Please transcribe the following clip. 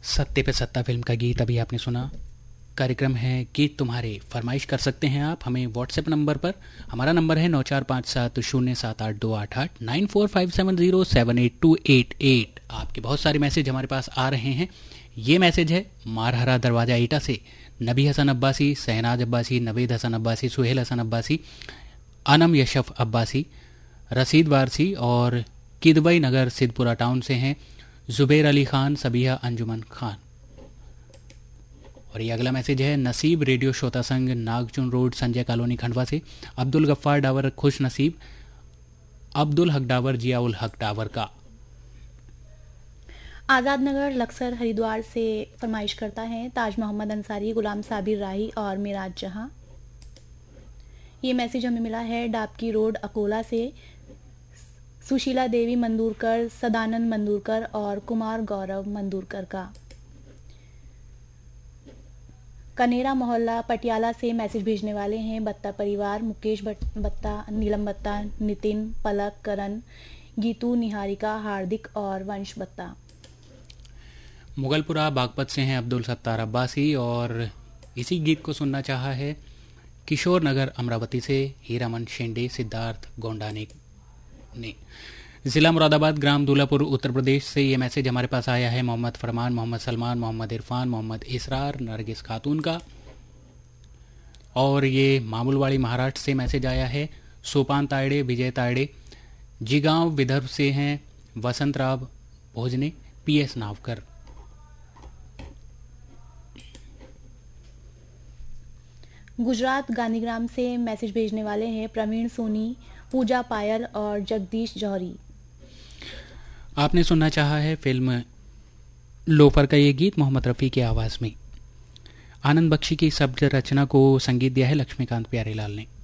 सत्ते पे सत्ता फिल्म का गीत अभी आपने सुना। कार्यक्रम है गीत तुम्हारे। फरमाइश कर सकते हैं आप हमें व्हाट्सएप नंबर पर। हमारा नंबर है 9457078288 9457078288। आपके बहुत सारे मैसेज हमारे पास आ रहे हैं। ये मैसेज है मारहरा दरवाजा ईटा से नबी हसन अब्बासी, शहनाज अब्बासी, नवेद हसन अब्बासी, सुहेल हसन अब्बासी, अनम यशफ अब्बासी, रसीद वारसी और किदवई नगर सिद्धपुरा टाउन से हैं जुबैर अली खान, सबिया अंजुमन खान। और ये अगला मैसेज है नसीब रेडियो श्रोता संघ नागचुन रोड संजय कॉलोनी खंडवा से अब्दुल गफ्फार डावर खुश नसीब, अब्दुल हक डावर, जियाउल हक डावर का। आज़ाद नगर लक्सर हरिद्वार से फरमाइश करता है ताज मोहम्मद अंसारी, गुलाम साबिर राही और मिराज जहां। ये मैसेज हमें मिला है डाबकी रोड अकोला से सुशीला देवी मंदूरकर, सदानंद मंदूरकर और कुमार गौरव मंदूरकर का। कनेरा मोहल्ला पटियाला से मैसेज भेजने वाले हैं बत्ता परिवार, मुकेश बत्ता, नीलम बत्ता, नितिन, पलक, करण, गीतू, निहारिका, हार्दिक और वंश बत्ता। मुगलपुरा बागपत से हैं अब्दुल सत्तार अब्बासी और इसी गीत को सुनना चाहा है किशोर नगर अमरावती से हीरामन शेंडे, सिद्धार्थ गोंडाने ने। जिला मुरादाबाद, ग्राम दूलापुर, उत्तर प्रदेश से ये मैसेज हमारे पास आया है मोहम्मद फरमान, मोहम्मद सलमान, मोहम्मद इरफान, मोहम्मद इसरार, नरगिस खातून का। और ये मामूलवाड़ी महाराष्ट्र से मैसेज आया है सोपान तायड़े, विजय तायड़े। जिगांव विदर्भ से हैं वसंत राव भोजने, पीएस नावकर। गुजरात गांधीग्राम से मैसेज भेजने वाले हैं प्रवीण सोनी, पूजा पायल और जगदीश जौहरी। आपने सुनना चाहा है फिल्म लोफर का ये गीत मोहम्मद रफ़ी की आवाज़ में। आनंद बख्शी की शब्द रचना को संगीत दिया है लक्ष्मीकांत प्यारेलाल ने।